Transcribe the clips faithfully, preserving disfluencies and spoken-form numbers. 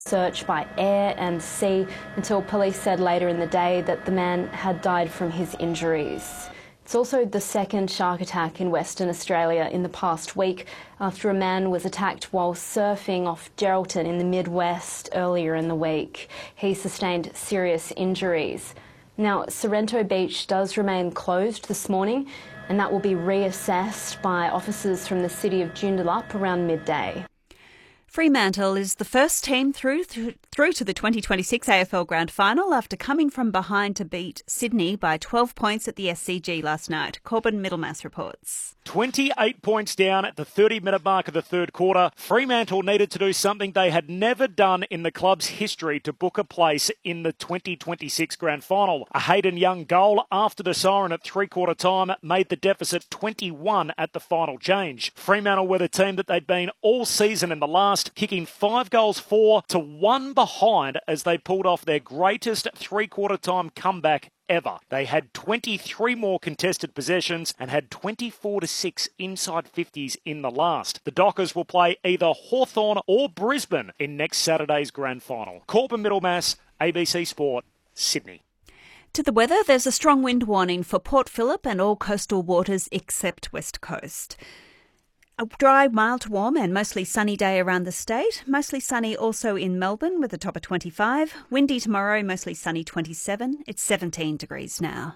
Search by air and sea until police said later in the day that the man had died from his injuries. It's also the second shark attack in Western Australia in the past week after a man was attacked while surfing off Geraldton in the Midwest earlier in the week. He sustained serious injuries. Now, Sorrento Beach does remain closed this morning, and that will be reassessed by officers from the city of Joondalup around midday. Fremantle is the first team through th- through to the twenty twenty-six A F L Grand Final after coming from behind to beat Sydney by twelve points at the S C G last night. Corbin Middlemass reports. twenty-eight points down at the thirty-minute mark of the third quarter. Fremantle needed to do something they had never done in the club's history to book a place in the twenty twenty-six Grand Final. A Hayden Young goal after the siren at three-quarter time made the deficit twenty-one at the final change. Fremantle were the team that they'd been all season in the last, kicking five goals for to one behind as they pulled off their greatest three-quarter time comeback ever. They had twenty-three more contested possessions and had twenty-four to six inside fifties in the last. The Dockers will play either Hawthorn or Brisbane in next Saturday's Grand Final. Corbin Middlemass, A B C Sport, Sydney. To the weather, there's a strong wind warning for Port Phillip and all coastal waters except West Coast. A dry, mild to warm and mostly sunny day around the state. Mostly sunny also in Melbourne with a top of twenty-five. Windy tomorrow, mostly sunny twenty-seven. It's seventeen degrees now.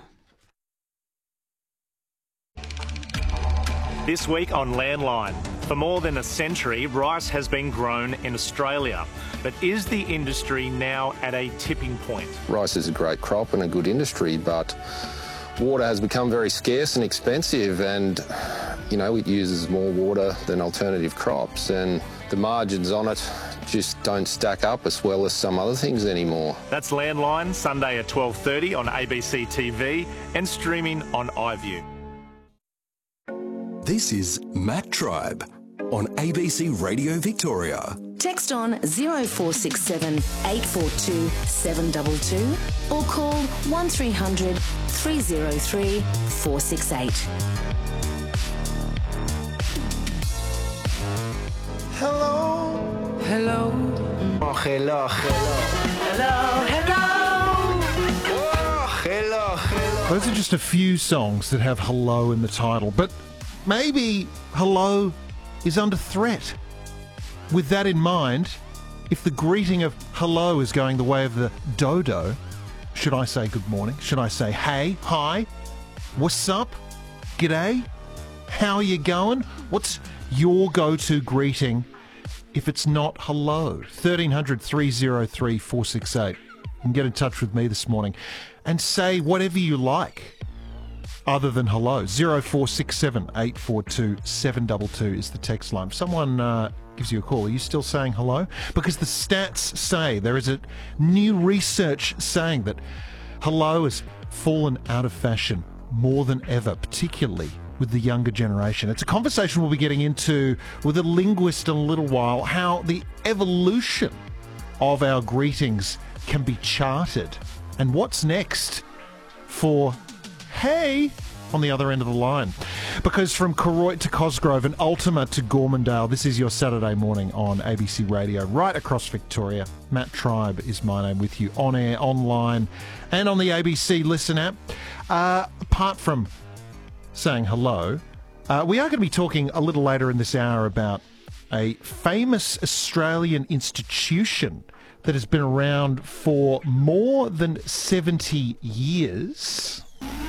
This week on Landline. For more than a century, rice has been grown in Australia. But is the industry now at a tipping point? Rice is a great crop and a good industry, but water has become very scarce and expensive, and you know, it uses more water than alternative crops, and the margins on it just don't stack up as well as some other things anymore. That's Landline, Sunday at twelve thirty on A B C T V and streaming on iView. This is Matt Tribe on A B C Radio Victoria. Text on zero four six seven, eight four two, seven two two or call one three hundred, three oh three, four six eight. Hello. Hello. Oh, hello, hello. Hello, hello. Oh, hello, hello. Those are just a few songs that have hello in the title, but maybe hello is under threat. With that in mind, if the greeting of hello is going the way of the dodo, should I say good morning? Should I say hey, hi, what's up, g'day, how you going? What's your go-to greeting if it's not hello? thirteen hundred, three oh three, four six eight. You can get in touch with me this morning and say whatever you like other than hello. zero four six seven, eight four two, seven two two is the text line. If someone uh, gives you a call, are you still saying hello? Because the stats say, there is a new research saying that hello has fallen out of fashion more than ever, particularly with the younger generation. It's a conversation we'll be getting into with a linguist in a little while, how the evolution of our greetings can be charted and what's next for hey on the other end of the line. Because from Koroit to Cosgrove and Ultima to Gormandale, this is your Saturday morning on A B C Radio right across Victoria. Matt Tribe is my name, with you on air, online and on the A B C Listen app. Uh, apart from saying hello, uh, we are going to be talking a little later in this hour about a famous Australian institution that has been around for more than seventy years.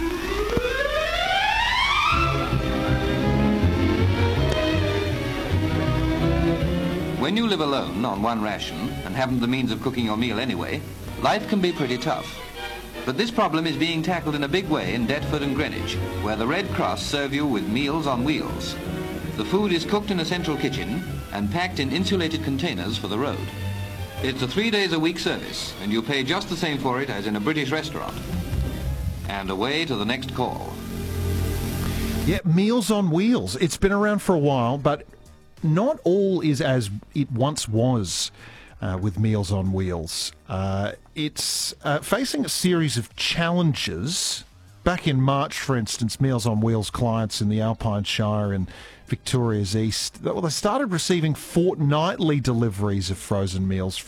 When you live alone on one ration and haven't the means of cooking your meal anyway, life can be pretty tough. But this problem is being tackled in a big way in Deptford and Greenwich, where the Red Cross serve you with Meals on Wheels. The food is cooked in a central kitchen and packed in insulated containers for the road. It's a three days a week service, and you pay just the same for it as in a British restaurant. And away to the next call. Yeah, Meals on Wheels. It's been around for a while, but not all is as it once was uh, with Meals on Wheels. Uh, it's uh, facing a series of challenges. Back in March, for instance, Meals on Wheels clients in the Alpine Shire and Victoria's East, well, they started receiving fortnightly deliveries of frozen meals